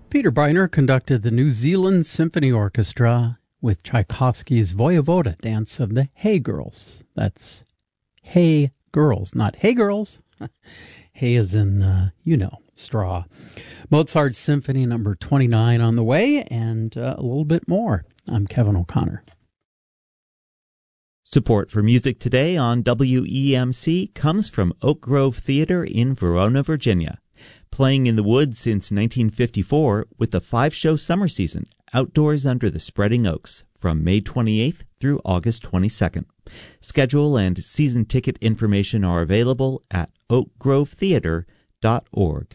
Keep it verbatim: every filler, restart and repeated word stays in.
Peter Briner conducted the New Zealand Symphony Orchestra with Tchaikovsky's Voyevoda dance of the Hey Girls. That's Hey Girls, not Hey Girls. Hay is in, uh, you know, straw. Mozart's Symphony number twenty-nine on the way, and uh, a little bit more. I'm Kevin O'Connor. Support for Music Today on W E M C comes from Oak Grove Theater in Verona, Virginia. Playing in the woods since nineteen fifty-four with a five-show summer season, outdoors under the spreading oaks, from May twenty-eighth through August twenty-second. Schedule and season ticket information are available at oak grove theater dot org.